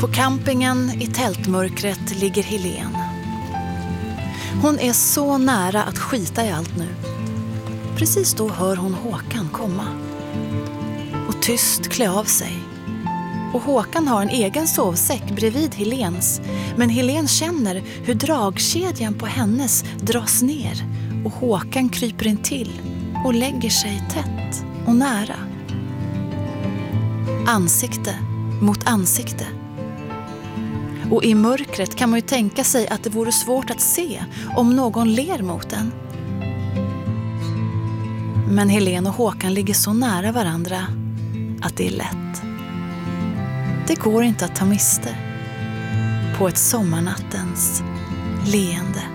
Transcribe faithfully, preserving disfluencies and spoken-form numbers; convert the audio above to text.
På campingen i tältmörkret ligger Helen. Hon är så nära att skita i allt nu. Precis då hör hon Håkan komma. Och tyst klä av sig. Och Håkan har en egen sovsäck bredvid Helens. Men Helen känner hur dragkedjan på hennes dras ner. Och Håkan kryper in till och lägger sig tätt och nära. Ansikte mot ansikte. Och i mörkret kan man ju tänka sig att det vore svårt att se om någon ler mot en. Men Helen och Håkan ligger så nära varandra att det är lätt. Det går inte att ta miste på ett sommarnattens leende.